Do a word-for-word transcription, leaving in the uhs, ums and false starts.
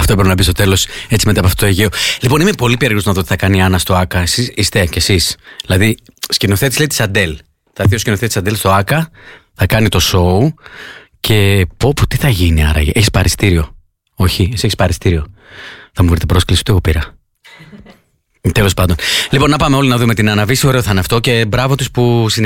Αυτό έπρεπε να μπει στο τέλος, έτσι μετά από αυτό το Αιγαίο. Λοιπόν, είμαι πολύ περίεργος να δω τι θα κάνει η Άννα στο ΆΚΑ. Εσείς είστε κι εσείς. Δηλαδή, σκηνοθέτης λέει της Αντέλ. Θα έρθει ο σκηνοθέτης Αντέλ στο ΆΚΑ, θα κάνει το show και πω πω τι θα γίνει άραγε. Έχεις παριστήριο? Όχι, εσύ έχεις παριστήριο. Θα μου βρείτε πρόσκληση, το εγώ πήρα. Τέλος πάντων. Λοιπόν, να πάμε όλοι να δούμε την Άννα Βύση. Ωραίο θα είναι αυτό και μπράβο τους που συνεχίζουν.